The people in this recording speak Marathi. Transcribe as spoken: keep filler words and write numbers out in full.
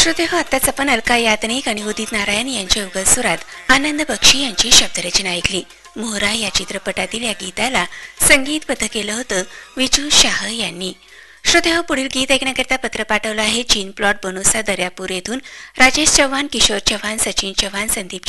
श्रोते हो, आत्ताच आपण अलका याज्ञनिक आणि उदित नारायण यांच्या युगल सुरात आनंद बक्षी यांची शब्दरचना ऐकली. मोहरा या चित्रपटातील या गीताला संगीतबद्ध केलं होतं विजू शाह यांनी. श्रोते हो, पुढील गीत ऐकण्याकरता पत्र पाठवलं आहे चीन प्लॉट बनोसा दर्यापूर येथून राजेश चव्हाण, किशोर चव्हाण, सचिन चव्हाण, संदीप